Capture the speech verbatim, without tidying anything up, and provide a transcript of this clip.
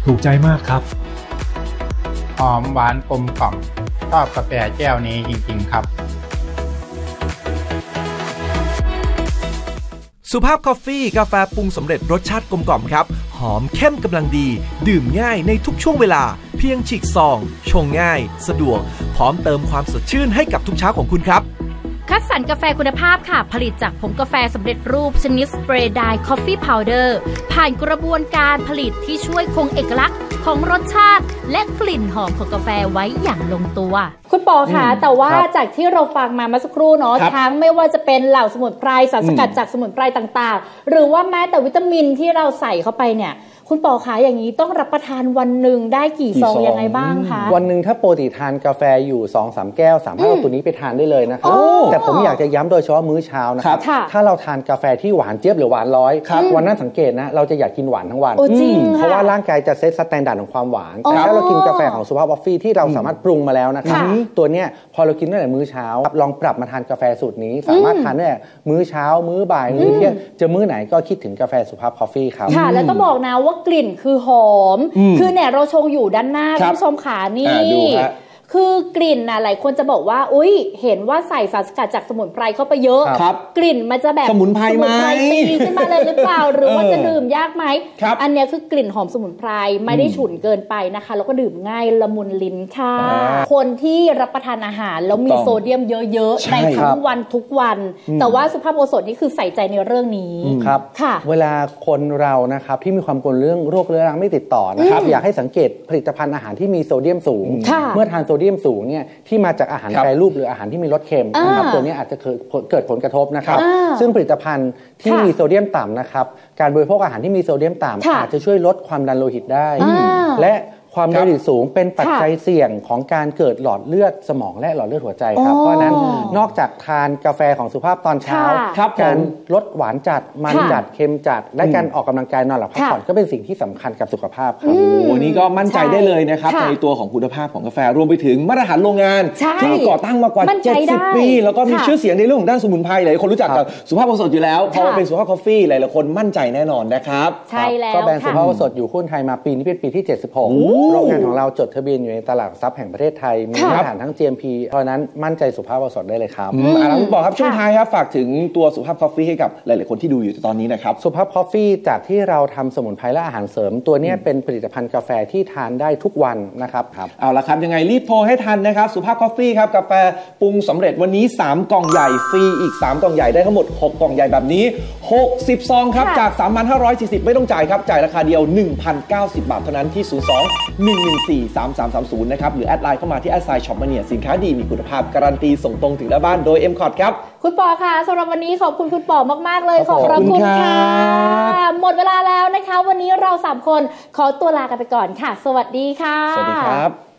ถูกใจมากครับหอมหวานกลมกล่อมชอบกาแฟแก้วนี้จริงๆครับสุภาพคอฟฟี่กาแฟปรุงสำเร็จรสชาติกลมกล่อมครับหอมเข้มกำลังดีดื่มง่ายในทุกช่วงเวลาเพียงฉีกซองชงง่ายสะดวกพร้อมเติมความสดชื่นให้กับทุกเช้าของคุณครับคัดสรรกาแฟคุณภาพค่ะผลิตจากผงกาแฟสำเร็จรูปชนิดสเปรย์ไดร์คอฟฟี่พาวเดอร์ผ่านกระบวนการผลิตที่ช่วยคงเอกลักษณ์ของรสชาติและกลิ่นหอมของกาแฟไว้อย่างลงตัวคุณปอคะแต่ว่าจากที่เราฟังมาเมื่อสักครู่เนาะทั้งไม่ว่าจะเป็นเหล่าสมุนไพรสารสกัดจากสมุนไพรต่างๆหรือว่าแม้แต่วิตามินที่เราใส่เข้าไปเนี่ยคุณปอคะอย่างนี้ต้องรับประทานวันหนึ่งได้กี่ซองยังไงบ้างคะวันหนึ่งถ้าปกติทานกาแฟอยู่ สองถึงสาม แก้วสามารถเอาตัวนี้ไปทานได้เลยนะครับแต่ผมอยากจะย้ำโดยเฉพาะมื้อเช้านะครับถ้าเราทานกาแฟที่หวานเจี๊ยบหรือหวานร้อยวันนั้นสังเกตนะเราจะอยากกินหวานทั้งวันเพราะว่าร่างกายจะเซตสแตนดาร์ดของความหวานแต่ถ้าเรากินกาแฟของสุภาพคอฟฟี่ที่เราสามารถปรุงมาแล้วนะครับตัวเนี้ยพอเรากินตั้งแต่มื้อเช้าลองปรับมาทานกาแฟสูตรนี้สามารถทานได้มื้อเช้ามื้อบ่ายมื้อเที่ยงจะมื้อไหนก็คิดถึงกาแฟสุภาพคอฟฟี่ครับค่ะแล้วต้องบอกนะว่ากลิ่นคือหอมคือเนี่ยเราชงอยู่ด้านหน้าคุณผู้ชมขานี่คือกลิ่นนะหลายคนจะบอกว่าอุ้ยเห็นว่าใส่สารสกัดจากสมุนไพรเข้าไปเยอะกลิ่นมันจะแบบสมุนไพรไหมตีขึ้นมาเลยหรือเปล่าหรือว่าจะดื่มยากไหมอันนี้คือกลิ่นหอมสมุนไพรไม่ได้ฉุนเกินไปนะคะแล้วก็ดื่มง่ายละมุนลิ้นค่ะคนที่รับประทานอาหารแล้วมีโซเดียมเยอะๆในทั้งวันทุกวันแต่ว่าสุภาพโอสถนี่คือใส่ใจในเรื่องนี้ครับเวลาคนเรานะครับที่มีความกังวลเรื่องโรคเรื้อรังไม่ติดต่อนะครับอยากให้สังเกตผลิตภัณฑ์อาหารที่มีโซเดียมสูงเมื่อทานโซเดียมสูงเนี่ยที่มาจากอาหารแปรรูปหรืออาหารที่มีรสเค็มนะครับตัวนี้อาจจะเกิดผลกระทบนะครับซึ่งผลิตภัณฑ์ที่มีโซเดียมต่ำนะครับการบริโภคอาหารที่มีโซเดียมต่ำอาจจะช่วยลดความดันโลหิตได้และความดันโลหิตสูงเป็นปัจจัยเสี่ยงของการเกิดหลอดเลือดสมองและหลอดเลือดหัวใจครับเพราะนั้นนอกจากทานกาแฟของสุภาพตอนเช้าการลดหวานจัดมันจัดเค็มจัดและการออกกำลังกายนอนหลับพักผ่อนก็เป็นสิ่งที่สำคัญกับสุขภาพครับวันนี้ก็มั่นใจได้เลยนะครับในตัวของคุณภาพของกาแฟรวมไปถึงมาตรฐานโรงงานที่ก่อตั้งมากว่าเจ็ดสิบปีแล้วก็มีชื่อเสียงในเรื่องของด้านสมุนไพรหลายคนรู้จักกับสุภาพโอสถอยู่แล้วเพราะว่าเป็นสุภาพคอฟฟี่หลายๆคนมั่นใจแน่นอนนะครับใช่แล้วก็แบรนด์สุภาพโอสถอยู่หุ้นไทยมาปีนี้เป็นปีที่เจ็ดสิบหกโรงงานของเราจดทะเบียนอยู่ในตลาดหลักทรัพย์แห่งประเทศไทยมีมาตรฐานทั้ง จี เอ็ม พี เพราะนั้นมั่นใจสุภาพโอสถได้เลยครับอ่าแล้วคุณบอกครับช่วงท้ายครับฝากถึงตัวสุภาพคอฟฟี่ให้กับหลายๆคนที่ดูอยู่ตอนนี้นะครับสุภาพคอฟฟี่จากที่เราทำสมุนไพรและอาหารเสริมตัวนี้เป็นผลิตภัณฑ์กาแฟที่ทานได้ทุกวันนะครับครับเอาละครับยังไงรีบโทรให้ทันนะครับสุภาพคอฟฟี่ครับกาแฟปรุงสำเร็จวันนี้สามกล่องใหญ่ฟรีอีกสามกล่องใหญ่ได้ทั้งหมดหกกล่องใหญ่แบบนี้หกสิบซองครับจาก สามพันห้าร้อยสี่สิบ ไม่ต้องจ่ายครับจ่ายราคาเดียว หนึ่งพันเก้าสิบ บาทเท่านั้นที่ศูนย์ สอง หนึ่ง หนึ่ง สี่ สาม สาม สาม ศูนย์นะครับหรือแอดไลน์เข้ามาที่แอดไซน์ช็อปมาเนียสินค้าดีมีคุณภาพการันตีส่งตรงถึงหน้าบ้านโดย เอ็ม คอร์ด ครับคุณปอค่ะสำหรับวันนี้ขอบคุณคุณปอมากๆเลยขอบคุณค่ะหมดเวลาแล้วนะคะวันนี้เราสามคนขอตัวลากันไปก่อนค่ะสวัสดีค่ะสวัสดีครับ